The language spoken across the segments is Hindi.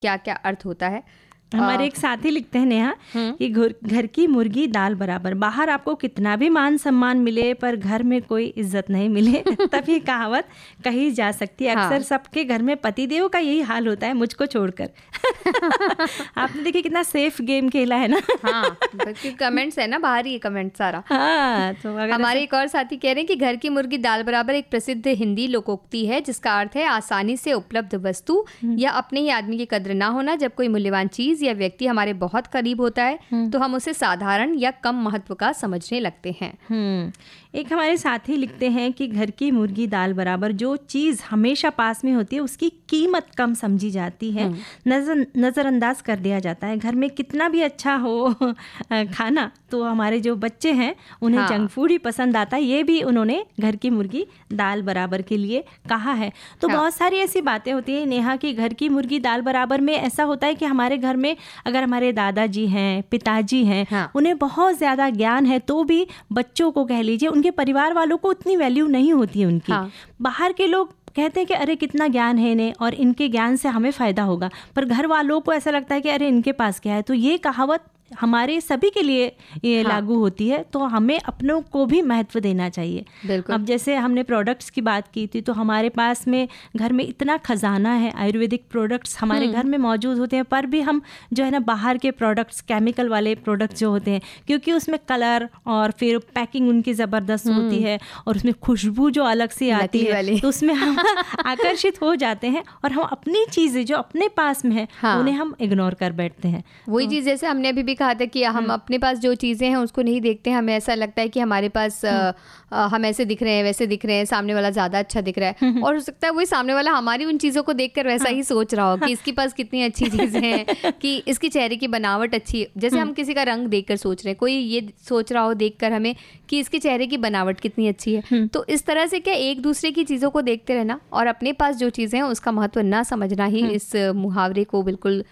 क्या क्या अर्थ होता है। हमारे एक साथी लिखते हैं नेहा कि घर की मुर्गी दाल बराबर, बाहर आपको कितना भी मान सम्मान मिले पर घर में कोई इज्जत नहीं मिले तभी कहावत कही जा सकती है। अक्सर सबके घर में पतिदेव का यही हाल होता है, मुझको छोड़कर। आपने देखिए कितना सेफ गेम खेला है ना। हाँ, बल्कि कमेंट्स है ना, बाहर ही कमेंट सारा। हाँ, तो हमारे एक और साथी कह रहे हैं कि घर की मुर्गी दाल बराबर एक प्रसिद्ध हिंदी लोकोक्ति है जिसका अर्थ है आसानी से उपलब्ध वस्तु या अपने ही आदमी की कद्र ना होना। जब कोई मूल्यवान चीज या व्यक्ति हमारे बहुत करीब होता है तो हम उसे साधारण या कम महत्व का समझने लगते हैं। एक हमारे साथी लिखते हैं कि घर की मुर्गी दाल बराबर, जो चीज़ हमेशा पास में होती है उसकी कीमत कम समझी जाती है, नज़रअंदाज कर दिया जाता है। घर में कितना भी अच्छा हो खाना तो हमारे जो बच्चे हैं उन्हें जंक फूड ही पसंद आता है। ये भी उन्होंने घर की मुर्गी दाल बराबर के लिए कहा है। तो बहुत सारी ऐसी बातें होती हैं नेहा कि घर की मुर्गी दाल बराबर में ऐसा होता है कि हमारे घर में अगर हमारे दादाजी हैं, पिताजी हैं, उन्हें बहुत ज़्यादा ज्ञान है तो भी बच्चों को कह लीजिए उनके परिवार वालों को उतनी वैल्यू नहीं होती है उनकी। बाहर के लोग कहते हैं कि अरे कितना ज्ञान है इन्हें और इनके ज्ञान से हमें फ़ायदा होगा, पर घर वालों को ऐसा लगता है कि अरे इनके पास क्या है। तो ये कहावत हमारे सभी के लिए ये लागू होती है, तो हमें अपनों को भी महत्व देना चाहिए। अब जैसे हमने प्रोडक्ट्स की बात की थी, तो हमारे पास में घर में इतना खजाना है, आयुर्वेदिक प्रोडक्ट्स हमारे घर में मौजूद होते हैं, पर भी हम जो है ना बाहर के प्रोडक्ट्स, केमिकल वाले प्रोडक्ट्स जो होते हैं, क्योंकि उसमें कलर और फिर पैकिंग उनकी ज़बरदस्त होती है और उसमें खुशबू जो अलग से आती है, तो उसमें हम आकर्षित हो जाते हैं और हम अपनी चीज़ें जो अपने पास में है उन्हें हम इग्नोर कर बैठते हैं। वही चीज़ जैसे हमने अभी भी कहा था कि हम अपने पास जो चीज़ें हैं उसको नहीं देखते हैं। हमें ऐसा लगता है कि हमारे पास हम ऐसे दिख रहे हैं, वैसे दिख रहे हैं, सामने वाला ज़्यादा अच्छा दिख रहा है, और हो सकता है वही सामने वाला हमारी उन चीज़ों को देखकर वैसा ही सोच रहा हो कि इसके पास कितनी अच्छी चीज़ें हैं, कि इसकी चेहरे की बनावट अच्छी है। जैसे हम किसी का रंग देखकर सोच रहे हैं, कोई ये सोच रहा हो देखकर हमें कि इसके चेहरे की बनावट कितनी अच्छी है। तो इस तरह से क्या एक दूसरे की चीज़ों को देखते रहना और अपने पास जो चीज़ें हैं उसका महत्व ना समझना ही इस मुहावरे को बिल्कुल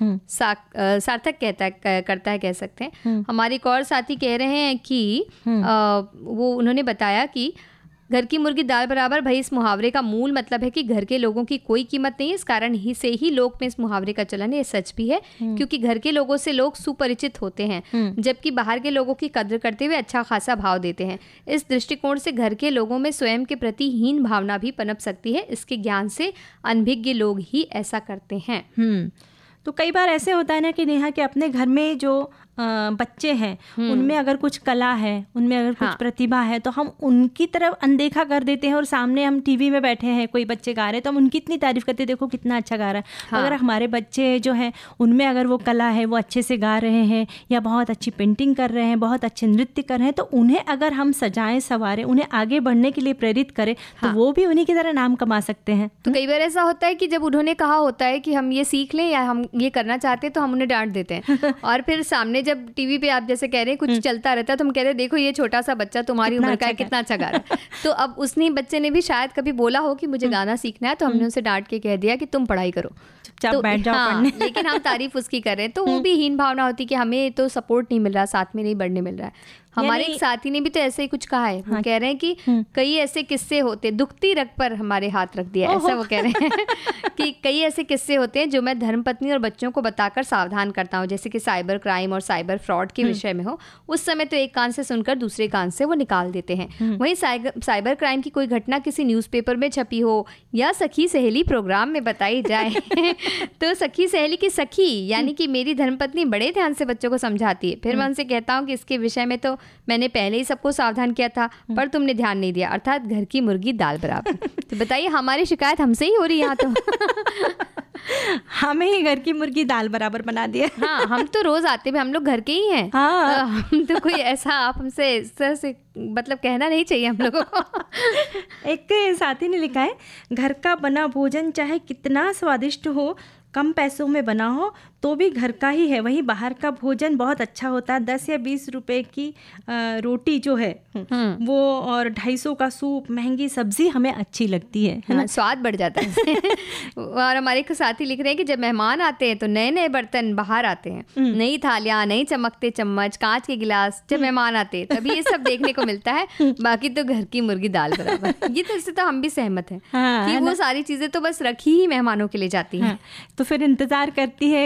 सार्थक करता है, कह सकते हैं। हमारे एक और साथी कह रहे हैं कि वो उन्होंने बताया कि घर की मुर्गी दाल बराबर, भाई इस मुहावरे का मूल मतलब है कि घर के लोगों की कोई कीमत नहीं है। इस कारण ही से ही लोक में इस मुहावरे का चलन है। ये सच भी है क्योंकि घर के लोगों से लोग सुपरिचित होते हैं, जबकि बाहर के लोगों की कद्र करते हुए अच्छा खासा भाव देते हैं। इस दृष्टिकोण से घर के लोगों में स्वयं के प्रति हीन भावना भी पनप सकती है। इसके ज्ञान से अनभिज्ञ लोग ही ऐसा करते हैं। तो कई बार ऐसे होता है ना कि नेहा कि अपने घर में जो बच्चे हैं उनमें अगर कुछ कला है, उनमें अगर कुछ प्रतिभा है, तो हम उनकी तरफ अनदेखा कर देते हैं और सामने हम टीवी में बैठे हैं, कोई बच्चे गा रहे हैं तो हम उनकी इतनी तारीफ करते हैं, देखो कितना अच्छा गा रहा है। अगर हमारे बच्चे जो हैं उनमें अगर वो कला है, वो अच्छे से गा रहे हैं या बहुत अच्छी पेंटिंग कर रहे हैं, बहुत अच्छे नृत्य कर रहे हैं, तो उन्हें अगर हम सजाएं संवारें, उन्हें आगे बढ़ने के लिए प्रेरित करें तो वो भी उन्हीं की तरह नाम कमा सकते हैं। तो कई बार ऐसा होता है कि जब उन्होंने कहा होता है कि हम ये सीख लें या हम ये करना चाहते हैं तो हम उन्हें डांट देते हैं, और फिर सामने जब टीवी पे आप जैसे कह रहे हैं कुछ चलता रहता है तो हम कह रहे हैं देखो ये छोटा सा बच्चा तुम्हारी उम्र का है, कितना अच्छा गा रहा है। तो अब उसने बच्चे ने भी शायद कभी बोला हो कि मुझे गाना सीखना है, तो हमने उसे डांट के कह दिया कि तुम पढ़ाई करो, तो बैठ जाओ पढ़ने। लेकिन हम तारीफ उसकी कर रहे हैं, तो वो भी हीन भावना होती कि हमें तो सपोर्ट नहीं मिल रहा, साथ में नहीं बढ़ने मिल रहा है। हमारे एक साथी ने भी तो ऐसे ही कुछ कहा है। वो कह रहे हैं कि कई ऐसे किस्से होते, दुखती रग पर हमारे हाथ रख दिया, ऐसा वो कह रहे हैं कि कई ऐसे किस्से होते हैं जो मैं धर्मपत्नी और बच्चों को बताकर सावधान करता हूँ, जैसे कि साइबर क्राइम और साइबर फ्रॉड के विषय में हो। उस समय तो एक कान से सुनकर दूसरे कान से वो निकाल देते हैं। वहीं साइबर क्राइम की कोई घटना किसी न्यूज़पेपर में छपी हो या सखी सहेली प्रोग्राम में बताई जाए तो सखी सहेली की सखी यानी कि मेरी धर्मपत्नी बड़े ध्यान से बच्चों को समझाती है। फिर मैं उनसे कहता हूँ कि इसके विषय में तो मैंने पहले ही सबको सावधान किया था पर तुमने ध्यान नहीं दिया, अर्थात घर की मुर्गी दाल बराबर। तो बताइए हमारी शिकायत हमसे ही हो रही है यहाँ तो। हमें ही घर की मुर्गी दाल बराबर बना दिया। हाँ, हम तो रोज आते हैं, हम लोग घर के ही हैं। हाँ। हम तो कोई ऐसा आप हमसे इस तरह से मतलब कहना नहीं चाहिए हम लोगों को। एक साथी ने लिखा है, घर का बना भोजन चाहे कितना स्वादिष्ट हो, कम पैसों में बना हो तो भी घर का ही है। वहीं बाहर का भोजन बहुत अच्छा होता है। 10 या 20 रुपए की रोटी जो है वो और 250 का सूप, महंगी सब्जी हमें अच्छी लगती है ना, स्वाद बढ़ जाता है। और हमारे एक साथी लिख रहे हैं कि जब मेहमान आते हैं तो नए नए बर्तन बाहर आते हैं, नई थालियाँ, नई चमकते चम्मच, कांच के गिलास। जब मेहमान आते हैं तभी ये सब देखने को मिलता है, बाकी तो घर की मुर्गी दाल बराबर। ये तो इससे तो हम भी सहमत हैं कि वो सारी चीजें तो बस रखी ही मेहमानों के लिए जाती हैं। तो फिर इंतजार करती है